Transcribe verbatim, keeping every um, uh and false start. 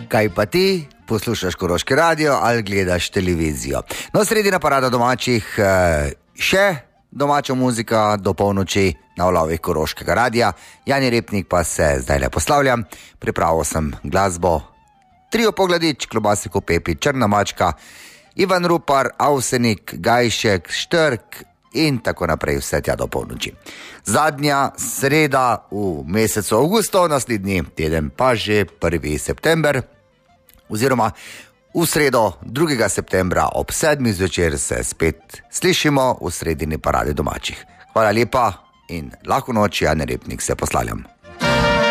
Kaj pa ti? Poslušaš Koroški radio ali gledaš televizijo? No, sredina parada domačih, še domača muzika do polnoči na valovih Koroškega radia. Jani Repnik pa se zdaj le poslavljam. Pripravil sem glasbo Trio Pogledič, Klobasiku Pepi, Črna mačka, Ivan Rupar, Avsenik, Gajšek, Štrk in tako naprej vse tja do polnoči. Zadnja sreda v mesecu avgustu, naslednji teden pa že prvi september, oziroma v sredo drugega septembra ob sedmih zvečer se spet slišimo v sredini parade domačih. Hvala lepa in lahko noč, Jani Repnik se poslavljam.